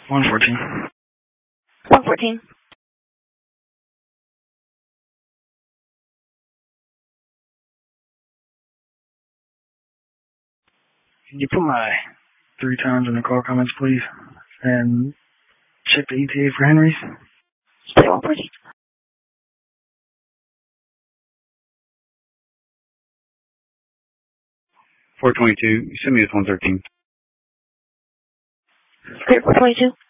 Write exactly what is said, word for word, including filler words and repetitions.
one fourteen. one fourteen. Can you put my three times in the call comments, please? And check the E T A for Henry's? Say one fourteen. four twenty-two. Send me this one thirteen. Clear four twenty-two.